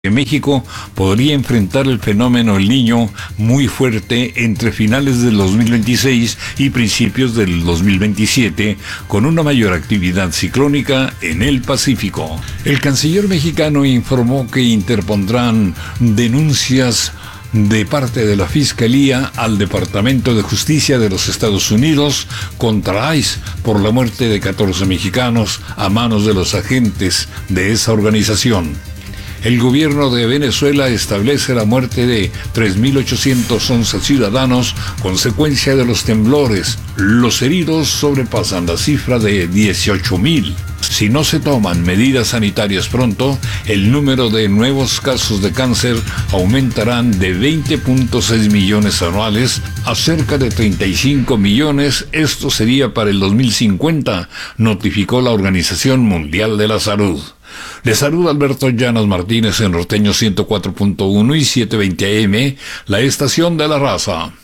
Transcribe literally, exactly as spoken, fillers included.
que México podría enfrentar el fenómeno El Niño muy fuerte entre finales del dos mil veintiséis y principios del dos mil veintisiete, con una mayor actividad ciclónica en el Pacífico. El canciller mexicano informó que interpondrán denuncias de parte de la Fiscalía al Departamento de Justicia de los Estados Unidos contra ICE por la muerte de catorce mexicanos a manos de los agentes de esa organización. El gobierno de Venezuela establece la muerte de tres mil ochocientos once ciudadanos consecuencia de los temblores. Los heridos sobrepasan la cifra de dieciocho mil. Si no se toman medidas sanitarias pronto, el número de nuevos casos de cáncer aumentarán de veinte punto seis millones anuales a cerca de treinta y cinco millones. Esto sería para el dos mil cincuenta, notificó la Organización Mundial de la Salud. Les saluda Alberto Llanos Martínez en Norteño ciento cuatro punto uno y setecientos veinte A M, la estación de la raza.